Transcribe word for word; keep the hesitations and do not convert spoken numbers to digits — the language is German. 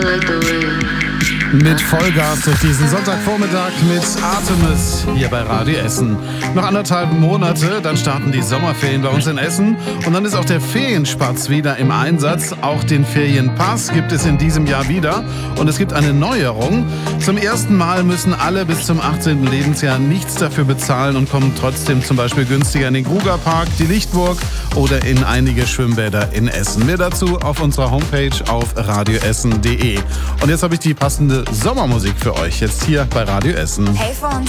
Mit Vollgas durch diesen Sonntagvormittag mit Artemis hier bei Radio Essen. Noch anderthalb Monate, dann starten die Sommerferien bei uns in Essen und dann ist auch der Ferienspatz wieder im Einsatz. Auch den Ferienpass gibt es in diesem Jahr wieder und es gibt eine Neuerung. Zum ersten Mal müssen alle bis zum achtzehnten Lebensjahr nichts dafür bezahlen und kommen trotzdem zum Beispiel günstiger in den Krugerpark, die Lichtburg oder in einige Schwimmbäder in Essen. Mehr dazu auf unserer Homepage auf radioessen punkt de. Und jetzt habe ich die passende Sommermusik für euch, jetzt hier bei Radio Essen. Hey, für uns